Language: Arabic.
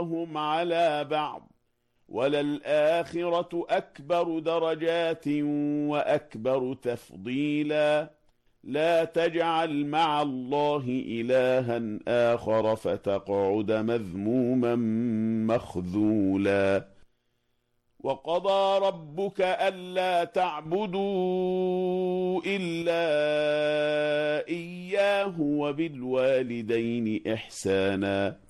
بعضهم على بعض وللآخرة أكبر درجات وأكبر تفضيلا لا تجعل مع الله إلها آخر فتقعد مذموما مخذولا وقضى ربك ألا تعبدوا إلا إياه وبالوالدين إحسانا